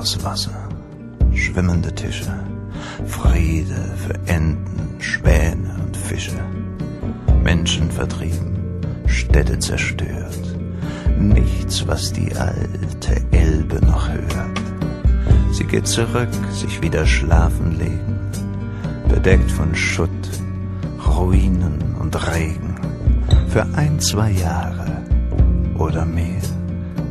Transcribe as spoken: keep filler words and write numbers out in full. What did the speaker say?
klares Wasser, schwimmende Tische, Friede für Enten, Schwäne und Fische. Menschen vertrieben, Städte zerstört, nichts, was die alte Elbe noch hört. Sie geht zurück, sich wieder schlafen legen, bedeckt von Schutt, Ruinen und Regen, für ein, zwei Jahre oder mehr.